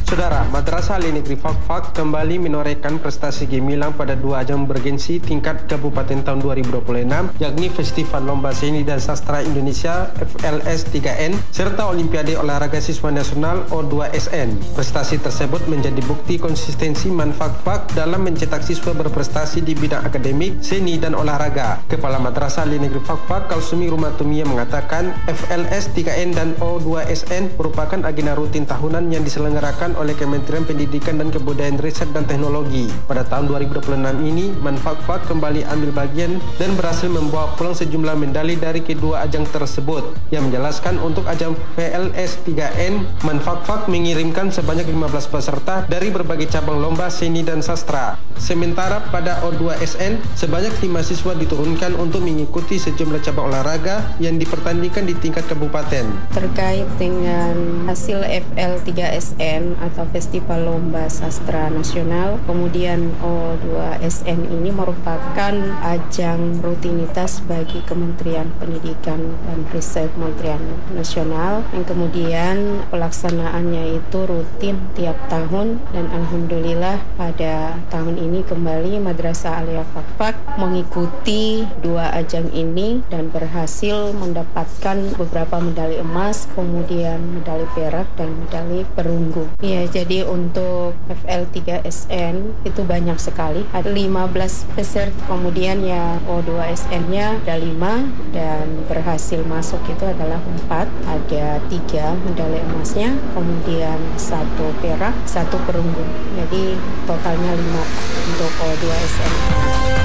Saudara, Madrasah Aliyah Negeri Fakfak kembali menorehkan prestasi gemilang pada 2 ajang bergensi tingkat kabupaten tahun 2026, yakni Festival Lomba Seni dan Sastra Indonesia FLS 3N serta Olimpiade Olahraga Siswa Nasional O2SN. Prestasi tersebut menjadi bukti konsistensi Manfakfak dalam mencetak siswa berprestasi di bidang akademik, seni dan olahraga. Kepala Madrasah Aliyah Negeri Fakfak Kalsumi Rumatumia mengatakan FLS 3N dan O2SN merupakan agenda rutin tahunan yang diselenggarakan oleh Kementerian Pendidikan dan Kebudayaan Riset dan Teknologi. Pada tahun 2026 ini, Manfakfak kembali ambil bagian dan berhasil membawa pulang sejumlah medali dari kedua ajang tersebut. Yang menjelaskan untuk ajang VLS 3N, Manfakfak mengirimkan sebanyak 15 peserta dari berbagai cabang lomba seni dan sastra. Sementara pada O2SN, sebanyak 5 siswa diturunkan untuk mengikuti sejumlah cabang olahraga yang dipertandingkan di tingkat kabupaten. Terkait dengan hasil FL3SN atau Festival Lomba Sastra Nasional, kemudian O2SN ini merupakan ajang rutinitas bagi Kementerian Pendidikan dan Riset Kementerian Nasional yang kemudian pelaksanaannya itu rutin tiap tahun, dan alhamdulillah pada tahun ini kembali Madrasah Aliyah Fakfak mengikuti 2 ajang ini dan berhasil mendapatkan beberapa medali emas, kemudian medali perak dan medali perunggu. Ya, jadi untuk FL3SN itu banyak sekali, ada 15 peserta, kemudian ya O2SN-nya ada 5 dan berhasil masuk itu adalah 4, ada 3 medali emasnya, kemudian 1 perak, 1 perunggu, jadi totalnya 5 untuk O2SN.